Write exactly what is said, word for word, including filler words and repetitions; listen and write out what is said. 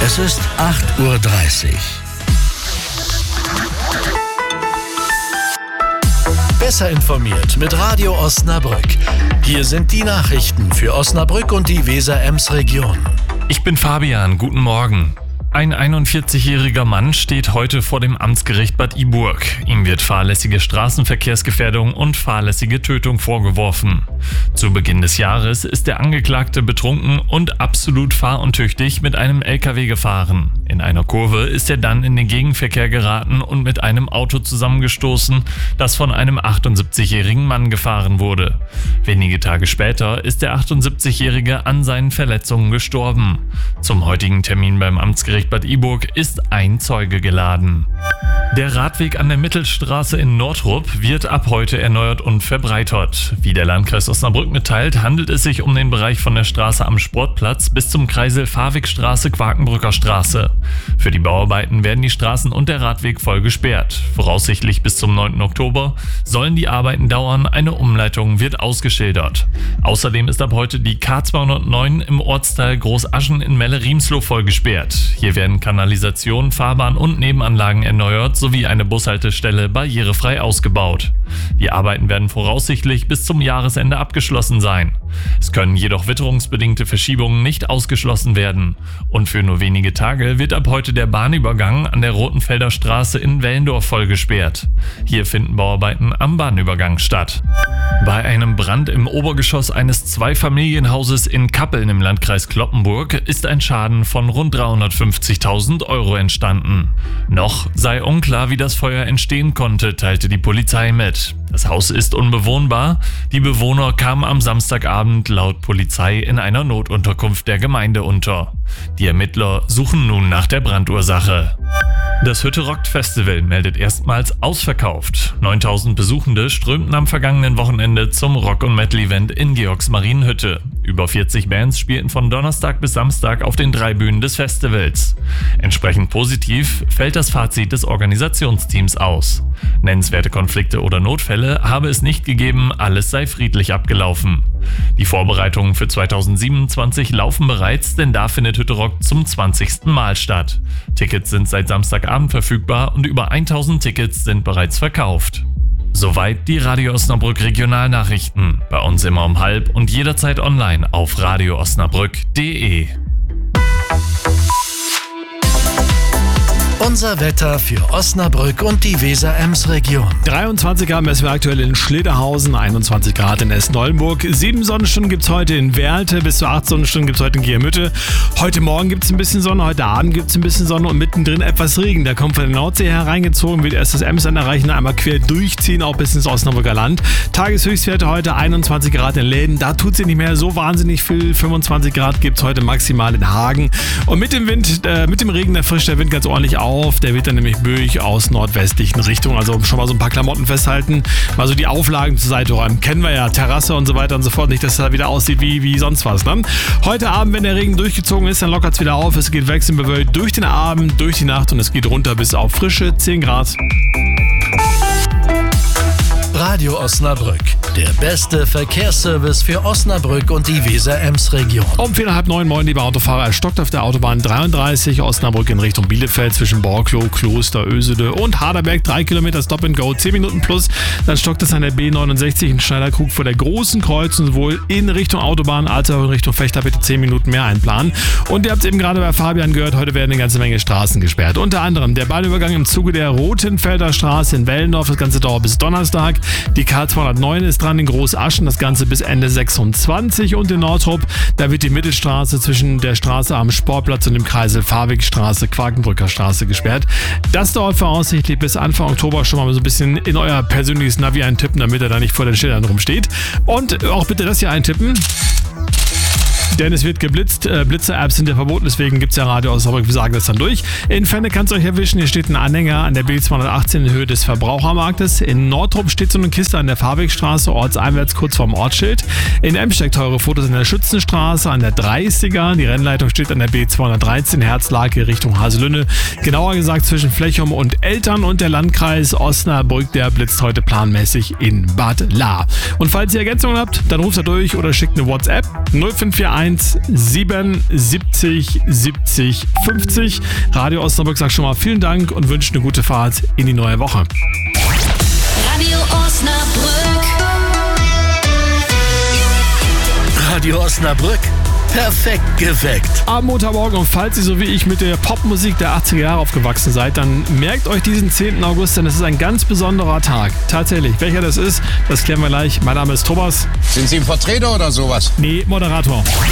Es ist acht Uhr dreißig. Besser informiert mit Radio Osnabrück. Hier sind die Nachrichten für Osnabrück und die Weser-Ems-Region. Ich bin Fabian, guten Morgen. Ein einundvierzigjähriger Mann steht heute vor dem Amtsgericht Bad Iburg. Ihm wird fahrlässige Straßenverkehrsgefährdung und fahrlässige Tötung vorgeworfen. Zu Beginn des Jahres ist der Angeklagte betrunken und absolut fahruntüchtig mit einem L K W gefahren. In einer Kurve ist er dann in den Gegenverkehr geraten und mit einem Auto zusammengestoßen, das von einem achtundsiebzigjährigen Mann gefahren wurde. Wenige Tage später ist der achtundsiebzigjährige an seinen Verletzungen gestorben. Zum heutigen Termin beim Amtsgericht Bad Iburg ist ein Zeuge geladen. Der Radweg an der Mittelstraße in Nordrup wird ab heute erneuert und verbreitert. Wie der Landkreis Osnabrück mitteilt, handelt es sich um den Bereich von der Straße am Sportplatz bis zum Kreisel Fahrwegstraße-Quakenbrücker Straße. Für die Bauarbeiten werden die Straßen und der Radweg voll gesperrt. Voraussichtlich bis zum neunten Oktober sollen die Arbeiten dauern, eine Umleitung wird ausgeschildert. Außerdem ist ab heute die K zweihundertneun im Ortsteil Großaschen in Melle-Riemsloh voll gesperrt. Hier werden Kanalisation, Fahrbahn und Nebenanlagen erneuert sowie eine Bushaltestelle barrierefrei ausgebaut. Die Arbeiten werden voraussichtlich bis zum Jahresende abgeschlossen sein. Es können jedoch witterungsbedingte Verschiebungen nicht ausgeschlossen werden. Und für nur wenige Tage wird ab heute der Bahnübergang an der Rotenfelder Straße in Wellendorf voll gesperrt. Hier finden Bauarbeiten am Bahnübergang statt. Bei einem Brand im Obergeschoss eines Zweifamilienhauses in Kappeln im Landkreis Cloppenburg ist ein Schaden von rund dreihundertfünfzigtausend Euro entstanden. Noch sei unklar, wie das Feuer entstehen konnte, teilte die Polizei mit. Das Haus ist unbewohnbar. Die Bewohner kamen am Samstagabend laut Polizei in einer Notunterkunft der Gemeinde unter. Die Ermittler suchen nun nach der Brandursache. Das Hütte Rockt Festival meldet erstmals ausverkauft. neuntausend Besuchende strömten am vergangenen Wochenende zum Rock- und Metal-Event in Georgsmarienhütte. Über vierzig Bands spielten von Donnerstag bis Samstag auf den drei Bühnen des Festivals. Entsprechend positiv fällt das Fazit des Organisationsteams aus. Nennenswerte Konflikte oder Notfälle habe es nicht gegeben, alles sei friedlich abgelaufen. Die Vorbereitungen für zweitausendsiebenundzwanzig laufen bereits, denn da findet Hütte Rockt zum zwanzigsten Mal statt. Tickets sind seit Samstagabend verfügbar und über tausend Tickets sind bereits verkauft. Soweit die Radio Osnabrück Regionalnachrichten. Bei uns immer um halb und jederzeit online auf radio osnabrück punkt de. Unser Wetter für Osnabrück und die Weser-Ems-Region. dreiundzwanzig Grad messen wir aktuell in Schlederhausen, einundzwanzig Grad in Essen-Neuenburg. sieben Sonnenstunden gibt es heute in Werlte, bis zu acht Sonnenstunden gibt es heute in Giermütte. Heute Morgen gibt es ein bisschen Sonne, heute Abend gibt es ein bisschen Sonne und mittendrin etwas Regen. Der kommt von der Nordsee hereingezogen, wird erst das Emsland erreichen, einmal quer durchziehen, auch bis ins Osnabrücker Land. Tageshöchstwerte heute einundzwanzig Grad in Läden, da tut sie nicht mehr so wahnsinnig viel. fünfundzwanzig Grad gibt es heute maximal in Hagen. Und mit dem Wind, äh, mit dem Regen, da frischt der Wind ganz ordentlich auf. Der wird dann nämlich böig aus nordwestlichen Richtungen. Also schon mal so ein paar Klamotten festhalten. Mal so die Auflagen zur Seite räumen. Kennen wir ja, Terrasse und so weiter und so fort. Nicht, dass es da wieder aussieht wie, wie sonst was. Ne? Heute Abend, wenn der Regen durchgezogen ist, dann lockert es wieder auf. Es geht wechselnd bewölkt durch den Abend, durch die Nacht und es geht runter bis auf frische zehn Grad. Radio Osnabrück, der beste Verkehrsservice für Osnabrück und die Weser-Ems-Region. Um vier nach halb neun, moin liebe Autofahrer, es stockt auf der Autobahn dreiunddreißig Osnabrück in Richtung Bielefeld zwischen Borkloh, Kloster, Ösede und Harderberg. Drei Kilometer Stop and Go, zehn Minuten plus. Dann stockt es an der B neunundsechzig in Schneiderkrug vor der großen Kreuzung, sowohl in Richtung Autobahn als auch in Richtung Fechter. Bitte zehn Minuten mehr einplanen. Und ihr habt es eben gerade bei Fabian gehört, heute werden eine ganze Menge Straßen gesperrt. Unter anderem der Bahnübergang im Zuge der Rotenfelder Straße in Wellendorf. Das Ganze dauert bis Donnerstag. Die K zweihundertneun ist dran in Großaschen, das Ganze bis Ende sechsundzwanzig. Und in Nordrup, da wird die Mittelstraße zwischen der Straße am Sportplatz und dem Kreisel Fahrwegstraße, Quakenbrücker Straße gesperrt. Das dauert voraussichtlich bis Anfang Oktober. Schon mal so ein bisschen in euer persönliches Navi eintippen, damit er da nicht vor den Schildern rumsteht. Und auch bitte das hier eintippen. Denn es wird geblitzt. Äh, Blitzer-Apps sind ja verboten, deswegen gibt es ja Radio Osnabrück, wir sagen das dann durch. In Fenne kann es euch erwischen, hier steht ein Anhänger an der B zweihundertachtzehn in Höhe des Verbrauchermarktes. In Nordrup steht so eine Kiste an der Fahrwegstraße, ortseinwärts kurz vorm Ortsschild. In Emsteck teure Fotos an der Schützenstraße, an der dreißiger. Die Rennleitung steht an der B zweihundertreizehn, Herzlake Richtung Haselünne. Genauer gesagt zwischen Flechum und Eltern, und der Landkreis Osnabrück, der blitzt heute planmäßig in Bad Lahr. Und falls ihr Ergänzungen habt, dann ruft er durch oder schickt eine WhatsApp null fünf vier eins eins sieben siebzig siebzig fünfzig. Radio Osnabrück sagt schon mal vielen Dank und wünscht eine gute Fahrt in die neue Woche. Radio Osnabrück. Radio Osnabrück. Perfekt geweckt. Am Montagmorgen, und falls ihr so wie ich mit der Popmusik der achtziger Jahre aufgewachsen seid, dann merkt euch diesen zehnten August, denn es ist ein ganz besonderer Tag. Tatsächlich. Welcher das ist, das klären wir gleich. Mein Name ist Thomas. Sind Sie ein Vertreter oder sowas? Nee, Moderator.